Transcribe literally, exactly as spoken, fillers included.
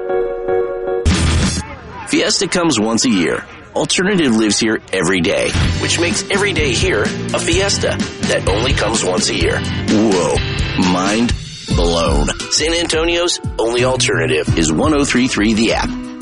Fiesta comes once a year. Alternative lives here every day, which makes every day here a fiesta that only comes once a year. Whoa. Mind blown. San Antonio's only alternative is one oh three point three The App.